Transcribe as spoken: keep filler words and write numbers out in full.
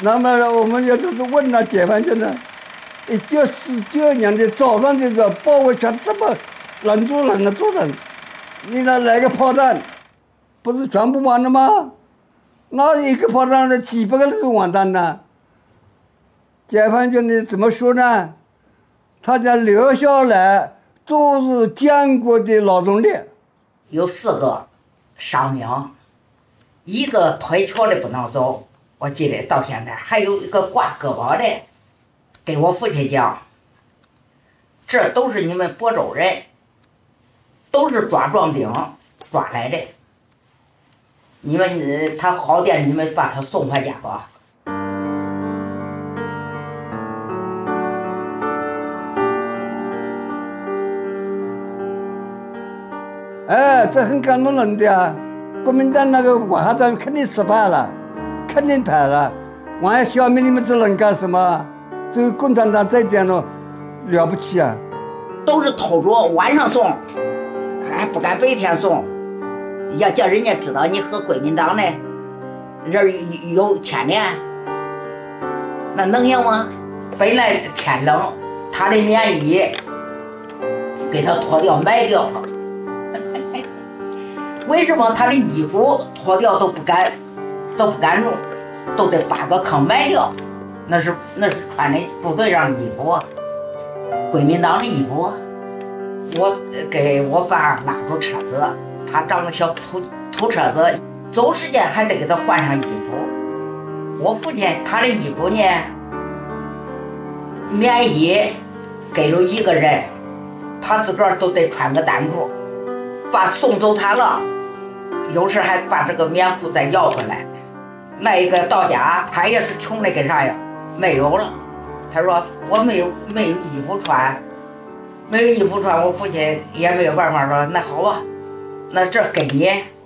那么我们也就是问了解放军呢，一九四九年的早上就是包围圈这么人住人的住人，你那来个炮弹，不是全部完了吗？那一个炮弹的几百个人就完蛋了。解放军的怎么说呢？他家留下来都是建国的劳动力， 有四个伤名，一个腿瘸的不能走，我记得到现在，还有一个挂胳膊的，给我父亲讲，这都是你们亳州人，都是抓壮丁抓来的，你们他好点，你们把他送回家吧。 哎，这很感动人的啊！国民党那个文化战肯定失败了，肯定败了。我还小明你们这人干什么？这个共产党这一点呢，了不起啊！ 都是偷着晚上送，还不敢白天送，要叫人家知道你和国民党的人有牵连，那能行吗？本来天冷，他的棉衣给他脱掉埋掉。为什么他的衣服脱掉都不敢，都不敢用，都得扒个坑埋掉？那是那是穿的部队上的衣服，国民党的衣服。我给我爸拉出车子，他长个小土土车子，走时间还得给他换上衣服。我父亲他的衣服呢，棉衣给了一个人，他自个儿都得穿个单裤，把送走他了。有时还把这个棉裤再要回来。那一个到家，他也是穷的跟啥呀？没有了。他说我没有没有衣服穿，没有衣服穿，我父亲也没有办法说那好吧，那这给你